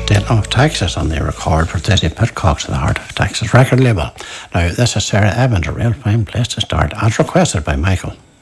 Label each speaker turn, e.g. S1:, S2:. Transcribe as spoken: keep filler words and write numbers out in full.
S1: state of Texas, and they record for Dizzy Pitcock to the Heart of Texas record label. Now, this is Sarah Evans, a real fine place to start, as requested by Michael.